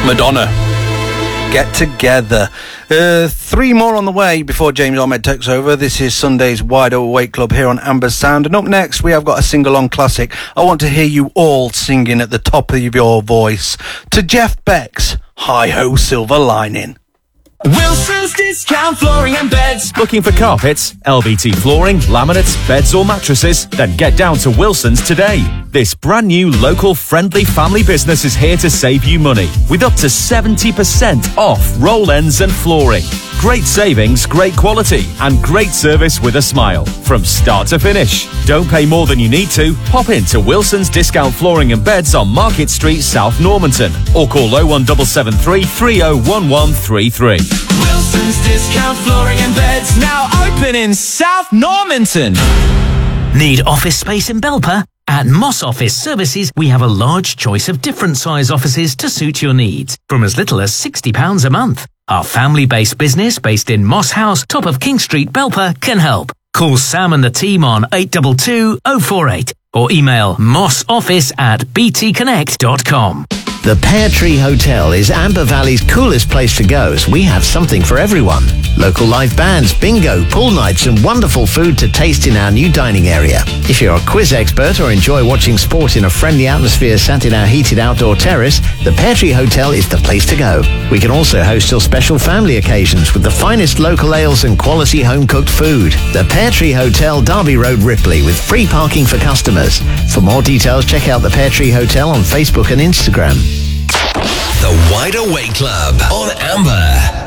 Madonna. Get Together. 3 more on the way before James Ahmed takes over. This is Sunday's Wide Awake Club here on Amber's Sound. And up next, we have got a sing-along classic. I want to hear you all singing at the top of your voice to Jeff Beck's Hi-Ho Silver Lining. Wilson's Discount Flooring and Beds. Looking for carpets, LVT flooring, laminates, beds or mattresses? Then get down to Wilson's today. This brand new local friendly family business is here to save you money with up to 70% off roll ends and flooring. Great savings, great quality and great service with a smile from start to finish. Don't pay more than you need to. Pop into Wilson's Discount Flooring and Beds on Market Street, South Normanton or call 01773 301133. Wilson's Discount Flooring and Beds, now open in South Normanton. Need office space in Belper? At Moss Office Services, we have a large choice of different size offices to suit your needs, from as little as £60 a month. Our family-based business, based in Moss House, top of King Street, Belper, can help. Call Sam and the team on 822 048 or email mossoffice@btconnect.com. The Pear Tree Hotel is Amber Valley's coolest place to go, as we have something for everyone. Local live bands, bingo, pool nights and wonderful food to taste in our new dining area. If you're a quiz expert or enjoy watching sport in a friendly atmosphere sat in our heated outdoor terrace, the Pear Tree Hotel is the place to go. We can also host your special family occasions with the finest local ales and quality home-cooked food. The Pear Tree Hotel, Derby Road, Ripley, with free parking for customers. For more details, check out the Pear Tree Hotel on Facebook and Instagram. The Wide Awake Club on Amber.